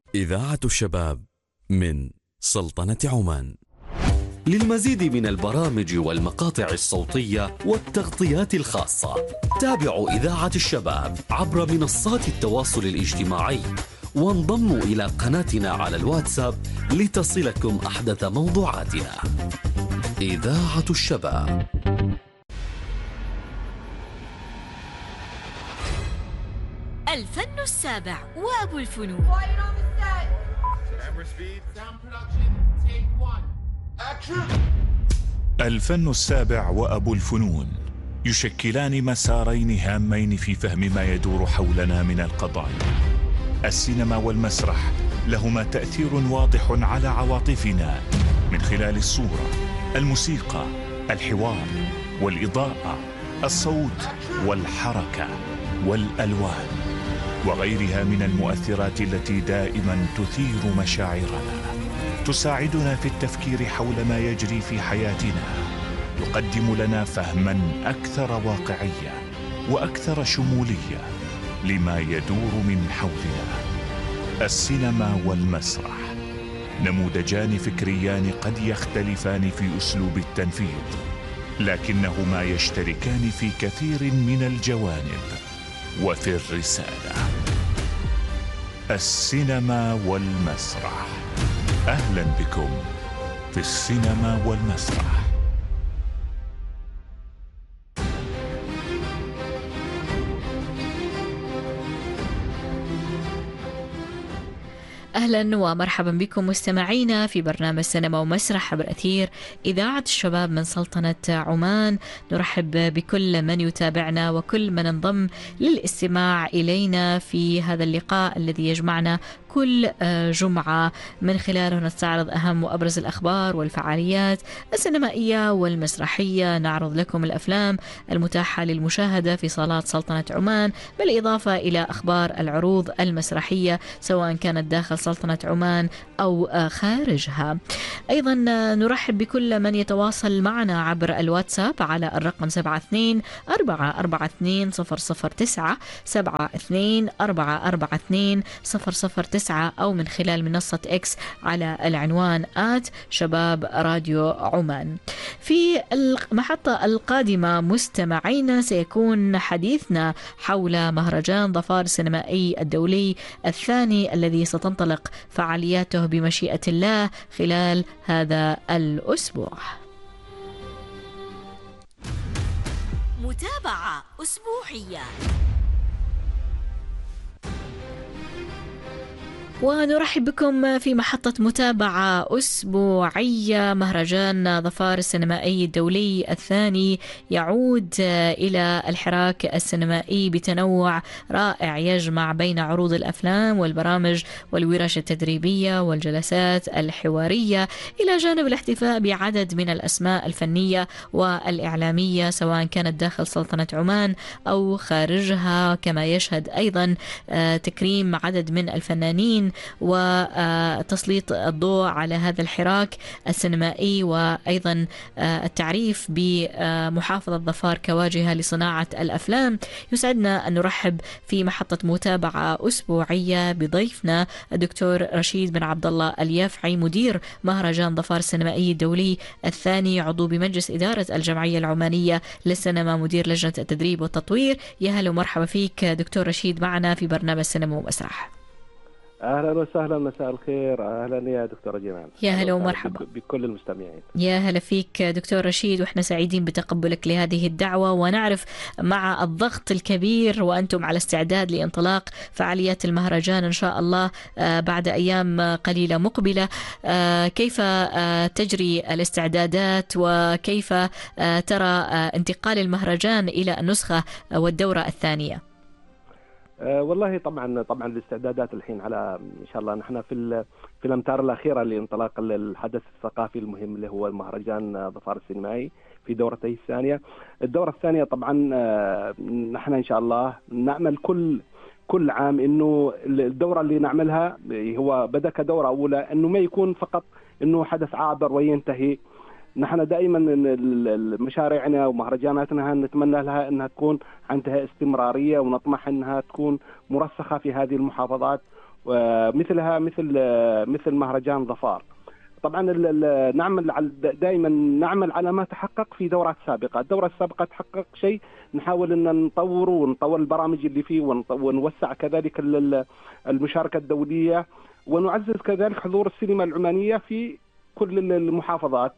إذاعة الشباب من سلطنة عمان. للمزيد من البرامج والمقاطع الصوتية والتغطيات الخاصة تابعوا إذاعة الشباب عبر منصات التواصل الاجتماعي وانضموا إلى قناتنا على الواتساب لتصلكم أحدث موضوعاتنا. إذاعة الشباب. الفن السابع وأبو الفنون. الفن السابع وأبو الفنون يشكلان مسارين هامين في فهم ما يدور حولنا من القضايا. السينما والمسرح لهما تأثير واضح على عواطفنا من خلال الصورة، الموسيقى، الحوار، والإضاءة، الصوت، والحركة، والألوان، وغيرها من المؤثرات التي دائما تثير مشاعرنا، تساعدنا في التفكير حول ما يجري في حياتنا، يقدم لنا فهما أكثر واقعية وأكثر شمولية لما يدور من حولنا. السينما والمسرح نموذجان فكريان قد يختلفان في أسلوب التنفيذ، لكنهما يشتركان في كثير من الجوانب وفي الرسالة. السينما والمسرح. أهلا بكم في السينما والمسرح. أهلا ومرحبا بكم مستمعينا في برنامج سينما ومسرح عبر أثير إذاعة الشباب من سلطنة عمان. نرحب بكل من يتابعنا وكل من انضم للاستماع إلينا في هذا اللقاء الذي يجمعنا كل جمعة، من خلاله نستعرض أهم وأبرز الأخبار والفعاليات السينمائية والمسرحية. نعرض لكم الأفلام المتاحة للمشاهدة في صالات سلطنة عمان، بالإضافة إلى أخبار العروض المسرحية سواء كانت داخل سلطنة عمان أو خارجها. أيضا نرحب بكل من يتواصل معنا عبر الواتساب على الرقم 72-442-009 72-442-009 أو من خلال منصة إكس على العنوان @شباب راديو عمان. في المحطة القادمة مستمعينا سيكون حديثنا حول مهرجان ظفار السينمائي الدولي الثاني الذي ستنطلق فعالياته بمشيئة الله خلال هذا الأسبوع. متابعة أسبوعية. ونرحب بكم في محطة متابعة أسبوعية. مهرجان ظفار السينمائي الدولي الثاني يعود إلى الحراك السينمائي بتنوع رائع يجمع بين عروض الأفلام والبرامج والورش التدريبية والجلسات الحوارية، إلى جانب الاحتفاء بعدد من الأسماء الفنية والإعلامية سواء كانت داخل سلطنة عمان أو خارجها، كما يشهد أيضا تكريم عدد من الفنانين وتسليط الضوء على هذا الحراك السينمائي، وأيضا التعريف بمحافظة ظفار كواجهة لصناعة الأفلام. يسعدنا أن نرحب في محطة متابعة أسبوعية بضيفنا الدكتور رشيد بن عبد الله اليافعي، مدير مهرجان ظفار السينمائي الدولي الثاني، عضو بمجلس إدارة الجمعية العمانية للسينما، مدير لجنة التدريب والتطوير. يا هلا ومرحبا فيك دكتور رشيد معنا في برنامج سينما ومسرح. اهلا وسهلا، مساء الخير. اهلا يا دكتوره جمال. يا هلا ومرحبا بكل المستمعين. يا هلا فيك دكتور رشيد، واحنا سعيدين بتقبلك لهذه الدعوه، ونعرف مع الضغط الكبير وانتم على استعداد لانطلاق فعاليات المهرجان ان شاء الله بعد ايام قليله مقبله. كيف تجري الاستعدادات وكيف ترى انتقال المهرجان الى النسخه والدوره الثانية؟ والله طبعا الاستعدادات الحين على ان شاء الله. نحن في الامتار الاخيره لانطلاق الحدث الثقافي المهم اللي هو المهرجان ظفار السينمائي في دورته الثانيه. الدوره الثانيه طبعا نحن ان شاء الله نعمل كل عام انه الدوره اللي نعملها هو بدا كدوره اولى، انه ما يكون فقط انه حدث عابر وينتهي. نحن دائما مشاريعنا ومهرجاناتنا نتمنى لها انها تكون عندها استمراريه، ونطمح انها تكون مرسخه في هذه المحافظات ومثلها مثل مهرجان ظفار. طبعا دائما نعمل على ما تحقق في دورات سابقة. الدورة السابقة تحقق شيء نحاول ان نطوره ونطور البرامج اللي فيه ونوسع كذلك المشاركة الدولية، ونعزز كذلك حضور السينما العمانية في كل المحافظات.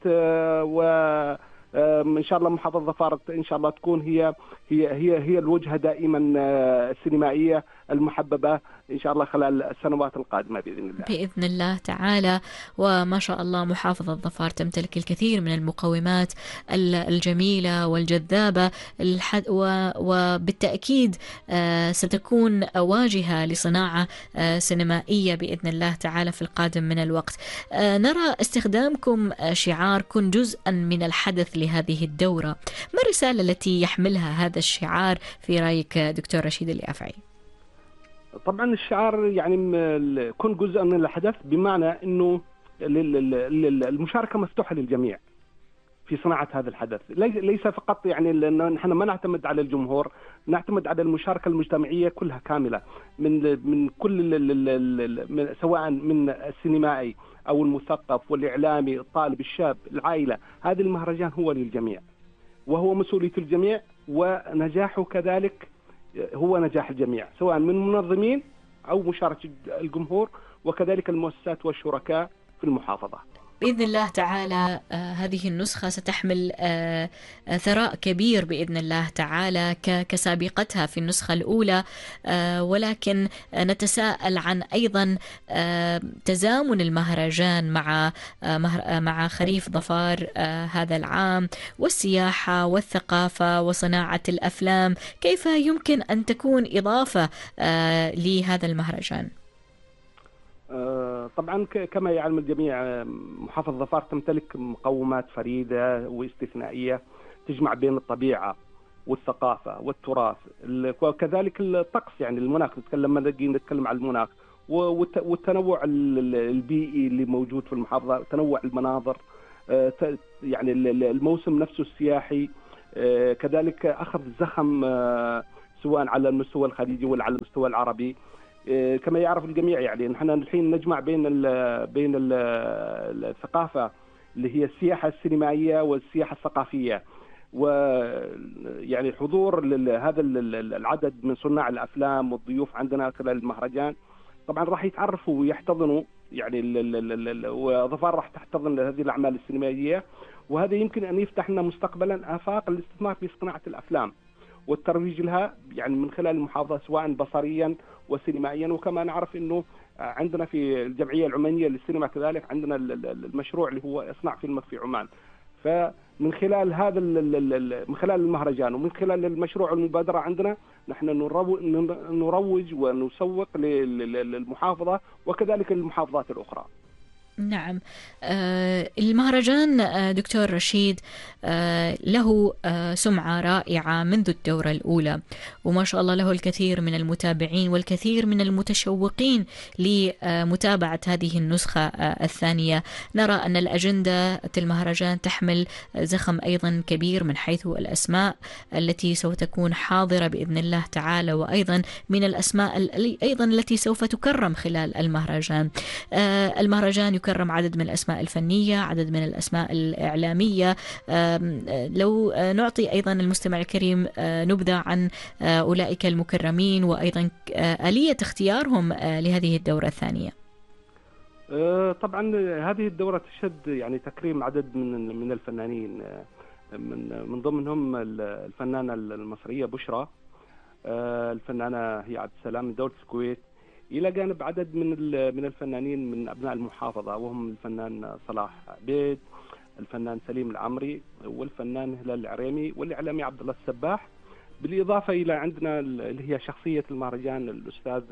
ان شاء الله محافظة ظفار ان شاء الله تكون هي الوجهة دائما السينمائية المحببة ان شاء الله خلال السنوات القادمة بإذن الله تعالى. وما شاء الله محافظة ظفار تمتلك الكثير من المقومات الجميلة والجذابة، وبالتأكيد ستكون واجهة لصناعة سينمائية بإذن الله تعالى في القادم من الوقت. نرى استخدامكم شعار كن جزءا من الحدث لهذه الدورة، ما الرسالة التي يحملها هذا الشعار في رأيك دكتور رشيد اليافعي؟ طبعا الشعار يعني كن جزءا من الحدث، بمعنى انه المشاركة مفتوحة للجميع في صناعة هذا الحدث، ليس فقط يعني نحن ما نعتمد على الجمهور، نعتمد على المشاركة المجتمعية كلها كاملة من كل سواء من السينمائي أو المثقف والإعلامي، الطالب، الشاب، العائلة. هذا المهرجان هو للجميع وهو مسؤولية الجميع، ونجاحه كذلك هو نجاح الجميع سواء من منظمين أو مشاركة الجمهور وكذلك المؤسسات والشركاء في المحافظة. بإذن الله تعالى هذه النسخة ستحمل ثراء كبير بإذن الله تعالى كسابقتها في النسخة الأولى، ولكن نتساءل عن أيضا تزامن المهرجان مع خريف ظفار هذا العام، والسياحة والثقافة وصناعة الأفلام، كيف يمكن أن تكون إضافة لهذا المهرجان؟ طبعا كما يعلم الجميع محافظة ظفار تمتلك مقومات فريدة واستثنائية تجمع بين الطبيعة والثقافة والتراث وكذلك الطقس، يعني المناخ، لما نتكلم عن المناخ والتنوع البيئي اللي موجود في المحافظة، تنوع المناظر، يعني الموسم نفسه السياحي، كذلك أخذ زخم سواء على المستوى الخليجي ولا على المستوى العربي. كما يعرف الجميع يعني نحن الحين نجمع بين الثقافة اللي هي السياحة السينمائية والسياحة الثقافية، ويعني حضور هذا العدد من صناع الأفلام والضيوف عندنا خلال المهرجان طبعا راح يتعرفوا ويحتضنوا، يعني وظفار راح تحتضن هذه الأعمال السينمائية، وهذا يمكن أن يفتح لنا مستقبلا آفاق الاستثمار في صناعة الأفلام والترويج لها يعني من خلال المحافظة سواء بصريا وسينمائيا. وكما نعرف انه عندنا في الجمعية العمانية للسينما كذلك عندنا المشروع اللي هو اصنع فيلمك في عمان، فمن خلال هذا من خلال المهرجان ومن خلال المشروع المبادرة عندنا نحن نروج ونسوق للمحافظة وكذلك للمحافظات الأخرى. نعم. المهرجان دكتور رشيد له سمعة رائعة منذ الدورة الأولى، وما شاء الله له الكثير من المتابعين والكثير من المتشوقين لمتابعة هذه النسخة الثانية. نرى أن الأجندة المهرجان تحمل زخم أيضا كبير من حيث الأسماء التي سوف تكون حاضرة بإذن الله تعالى، وأيضا من الأسماء أيضا التي سوف تكرم خلال المهرجان. المهرجان يكرم عدد من الأسماء الفنية، عدد من الأسماء الإعلامية. لو نعطي أيضا المستمع الكريم نبذة عن أولئك المكرمين وأيضا آلية اختيارهم لهذه الدورة الثانية. طبعا هذه الدورة تشهد يعني تكريم عدد من الفنانين، من ضمنهم الفنانة المصرية بشرى، الفنانة هي عبد السلام من دولة الكويت، إلى جانب عدد من الفنانين من أبناء المحافظة، وهم الفنان صلاح عبيد، الفنان سليم العمري، والفنان هلال العريمي، والإعلامي عبد الله السباح، بالإضافة إلى عندنا اللي هي شخصية المهرجان الأستاذ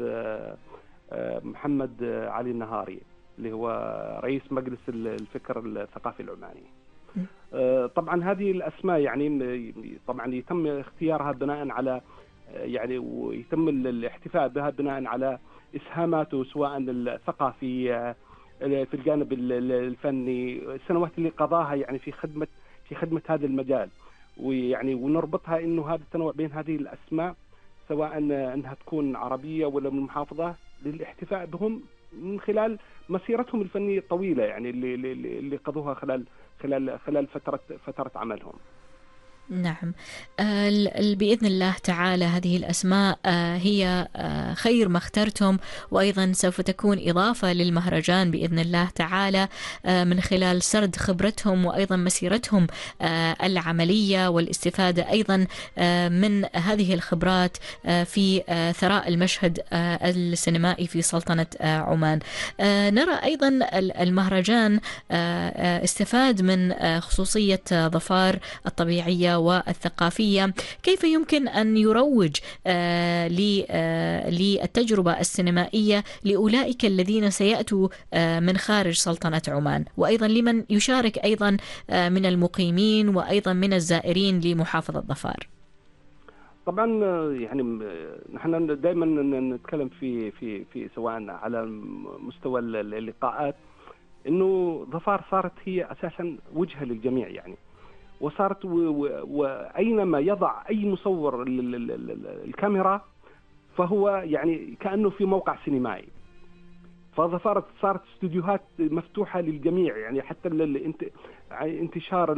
محمد علي النهاري اللي هو رئيس مجلس الفكر الثقافي العماني. طبعا هذه الأسماء يعني طبعا يتم اختيارها بناء على يعني ويتم الاحتفاء بها بناء على إسهاماته سواء الثقافية في الجانب الفني، السنوات اللي قضاها يعني في خدمة هذا المجال، ويعني ونربطها إنه هذا التنوع بين هذه الأسماء سواء أنها تكون عربية ولا من المحافظة للاحتفاء بهم من خلال مسيرتهم الفنية الطويلة، يعني اللي قضوها خلال فترة عملهم. نعم. بإذن الله تعالى هذه الأسماء هي خير ما اخترتم، وأيضا سوف تكون إضافة للمهرجان بإذن الله تعالى من خلال سرد خبرتهم وأيضا مسيرتهم العملية والاستفادة أيضا من هذه الخبرات في ثراء المشهد السينمائي في سلطنة عمان. نرى أيضا المهرجان استفاد من خصوصية ظفار الطبيعية والثقافية. كيف يمكن أن يروج للتجربة السينمائية لأولئك الذين سيأتوا من خارج سلطنة عمان، وأيضا لمن يشارك أيضا من المقيمين وأيضا من الزائرين لمحافظة ظفار؟ طبعا يعني نحن دائما نتكلم في سواء على مستوى اللقاءات انه ظفار صارت هي اساسا وجهة للجميع، يعني وصارت وأينما يضع أي مصور الكاميرا فهو يعني كأنه في موقع سينمائي. فظفرت صارت استوديوهات مفتوحة للجميع، يعني حتى انتشار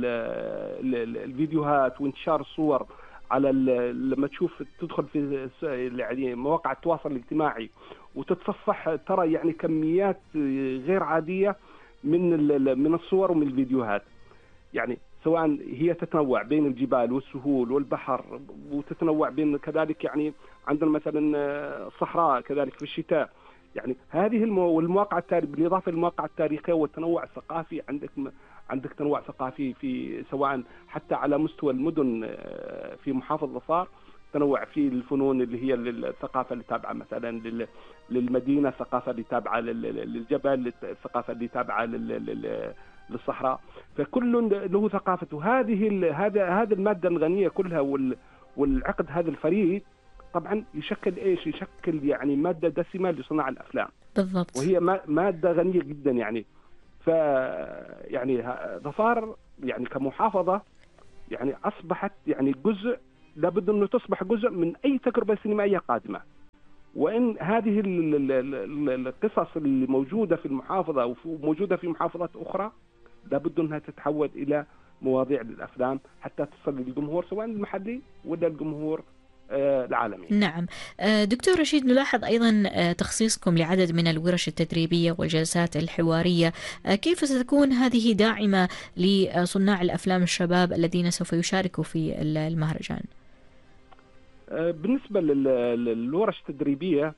الفيديوهات وانتشار الصور على لما تدخل في يعني مواقع التواصل الاجتماعي وتتصفح ترى يعني كميات غير عادية من الصور ومن الفيديوهات، يعني سواء هي تتنوع بين الجبال والسهول والبحر، وتتنوع بين كذلك يعني عندنا مثلا الصحراء كذلك في الشتاء، يعني هذه والمواقع بالإضافة للمواقع التاريخية والتنوع الثقافي. عندك تنوع ثقافي في سواء حتى على مستوى المدن في محافظة ظفار، تنوع في الفنون اللي هي الثقافة اللي تابعة مثلا للمدينة، الثقافة اللي تابعة للجبل، الثقافة اللي تابعة للصحراء، فكل له ثقافته. هذا المادة الغنية كلها والعقد هذا الفريد طبعا يشكل ايش؟ يشكل يعني مادة دسمة لصناع الافلام بالضبط، وهي مادة غنية جدا. يعني يعني ظفار يعني كمحافظة يعني اصبحت يعني جزء، لابد انه تصبح جزء من اي تجربة سينمائية قادمة. وان هذه القصص اللي موجودة في المحافظة وموجودة في محافظات اخرى لابد انها تتحول الى مواضيع للافلام حتى تصل للجمهور سواء المحلي ولا الجمهور العالمي. نعم. دكتور رشيد، نلاحظ أيضا تخصيصكم لعدد من الورش التدريبية والجلسات الحوارية، كيف ستكون هذه داعمة لصناع الأفلام الشباب الذين سوف يشاركوا في المهرجان؟ بالنسبة للورش التدريبية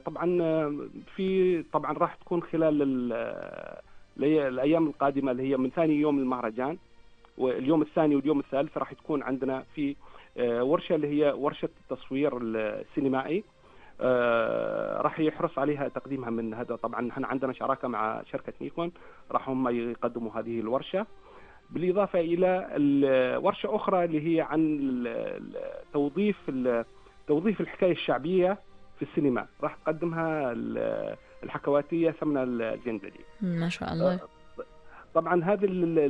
طبعا راح تكون خلال الأيام القادمة اللي هي من ثاني يوم المهرجان، واليوم الثاني واليوم الثالث راح تكون عندنا في ورشة اللي هي ورشة التصوير السينمائي، راح يحرص عليها تقديمها من هذا. طبعا احنا عندنا شراكة مع شركة نيكون، راح هم يقدموا هذه الورشة، بالإضافة إلى ورشة أخرى اللي هي عن توظيف الحكاية الشعبية في السينما، راح تقدمها الحكواتية ثمنة الجندلي. ما شاء الله. طبعا هذه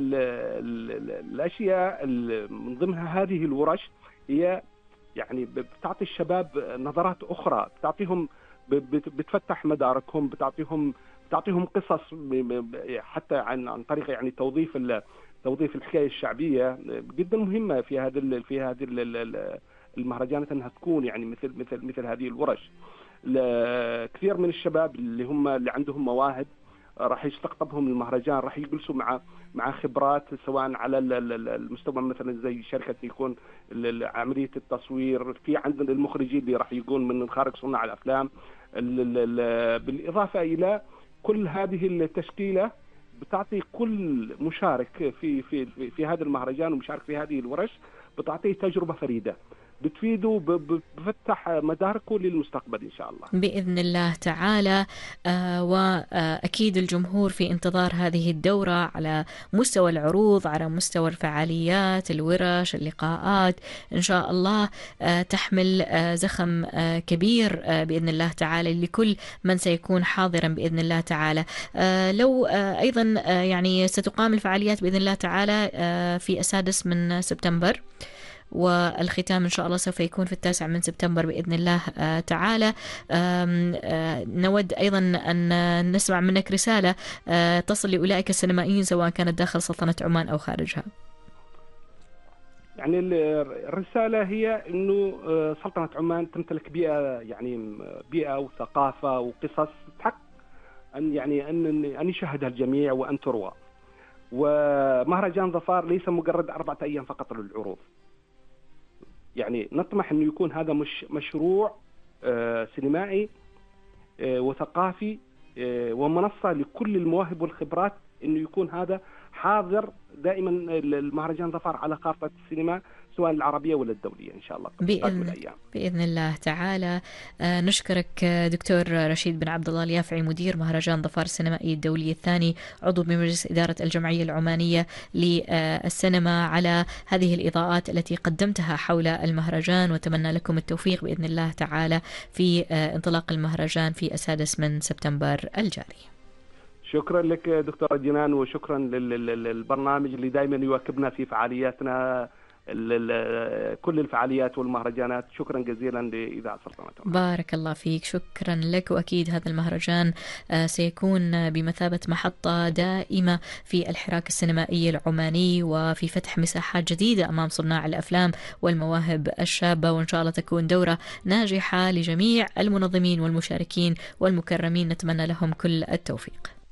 الأشياء من ضمنها هذه الورش هي يعني بتعطي الشباب نظرات أخرى، بتعطيهم بتفتح مداركهم، بتعطيهم قصص حتى عن طريق يعني توظيف الحكاية الشعبية جدا مهمة في هذه المهرجانات، انها تكون يعني مثل هذه الورش. كثير من الشباب اللي عندهم مواهب راح يستقطبهم المهرجان، راح يجلسوا مع خبرات سواء على المستوى مثلا زي شركة يكون عملية التصوير، في عندنا المخرجين اللي راح يكون من خارج صناع الأفلام، بالإضافة إلى كل هذه التشكيلة بتعطي كل مشارك في هذا المهرجان ومشارك في هذه الورش بتعطيه تجربة فريدة بتفيده، بفتح مداركه للمستقبل إن شاء الله بإذن الله تعالى. وأكيد الجمهور في انتظار هذه الدورة على مستوى العروض، على مستوى الفعاليات، الورش، اللقاءات، إن شاء الله تحمل زخم كبير بإذن الله تعالى لكل من سيكون حاضرا بإذن الله تعالى. لو أيضا يعني ستقام الفعاليات بإذن الله تعالى في 6 من سبتمبر، والختام إن شاء الله سوف يكون في 9 من سبتمبر بإذن الله تعالى. نود أيضا أن نسمع منك رسالة تصل لأولئك السينمائيين سواء كانت داخل سلطنة عمان أو خارجها. يعني الرسالة هي أنه سلطنة عمان تمتلك بيئة، يعني بيئة وثقافة وقصص تحق أن يشاهدها الجميع وأن تروى. ومهرجان ظفار ليس مجرد 4 أيام فقط للعروض، يعني نطمح أنه يكون هذا مشروع سينمائي وثقافي ومنصة لكل المواهب والخبرات، أنه يكون هذا حاضر دائما المهرجان ظفار على خارطة السينما سواء العربية ولا الدولية إن شاء الله بإذن الله تعالى. نشكرك دكتور رشيد بن عبد الله اليافعي، مدير مهرجان ظفار السينمائي الدولي الثاني، عضو بمجلس إدارة الجمعية العمانية للسينما، على هذه الإضاءات التي قدمتها حول المهرجان، وتمنى لكم التوفيق بإذن الله تعالى في انطلاق المهرجان في 6 من سبتمبر الجاري. شكرا لك دكتورة جنان، وشكرا للبرنامج اللي دائما يواكبنا في فعالياتنا، كل الفعاليات والمهرجانات. شكرا جزيلا لإذاعة سلطنة عمان. بارك الله فيك، شكرا لك. وأكيد هذا المهرجان سيكون بمثابة محطة دائمة في الحراك السينمائي العماني، وفي فتح مساحات جديدة أمام صناع الأفلام والمواهب الشابة، وإن شاء الله تكون دورة ناجحة لجميع المنظمين والمشاركين والمكرمين، نتمنى لهم كل التوفيق.